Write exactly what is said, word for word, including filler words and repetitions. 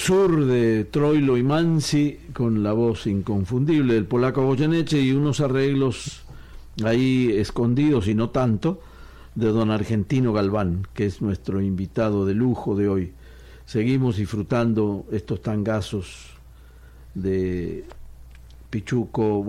Sur de Troilo y Mansi, con la voz inconfundible del polaco Goyeneche y unos arreglos ahí escondidos y no tanto de don Argentino Galván, que es nuestro invitado de lujo de hoy. Seguimos disfrutando estos tangazos de Pichuco.